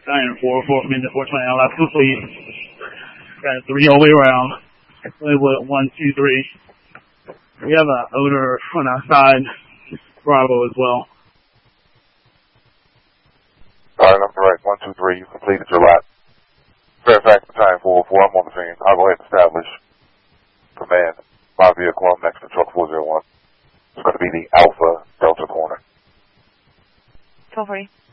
Diamond 4 minutes 420 on left 2 please. Got 3 all the way around. Playwood 1, 2, 3. We have an odor on our side. Bravo as well. Alright, number right, 1, 2, 3, you completed your lap. Fairfax Battalion 404, I'm on the scene. I'll go ahead and establish command. My vehicle, I'm next to truck 401. It's going to be the Alpha Delta corner. 1240.